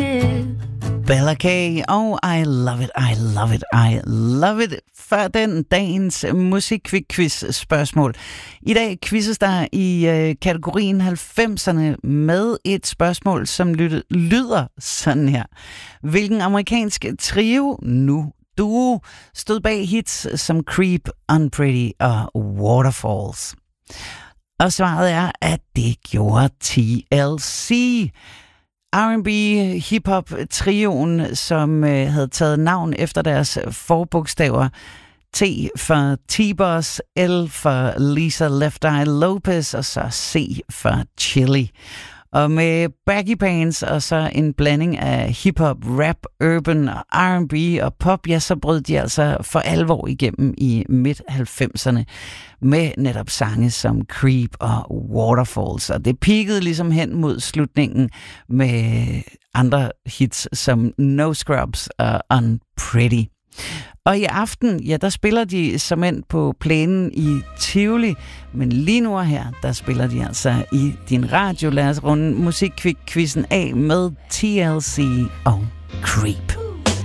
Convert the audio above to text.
kiss. Bella K. og I love it, I love it, I love it. Før den dagens musikquiz spørgsmål. I dag quizzes der i kategorien 90'erne med et spørgsmål, som lyder sådan her. Hvilken amerikansk trio, nu duo, stod bag hits som Creep, Unpretty og Waterfalls? Og svaret er, at det gjorde TLC. R&B hip-hop-trioen, som havde taget navn efter deres forbogstaver. T for T-Boss, L for Lisa Left Eye Lopez, og så C for Chili. Og med baggy pants og så en blanding af hip-hop, rap, urban, R&B og pop, ja, så brød de altså for alvor igennem i midt-90'erne med netop sange som Creep og Waterfalls. Og det peakede ligesom hen mod slutningen med andre hits som No Scrubs og Unpretty. Og i aften, ja, der spiller de som end på plænen i Tivoli, men lige nu her, der spiller de altså i din radio. Lad os runde musikquizzen af med TLC og Creep.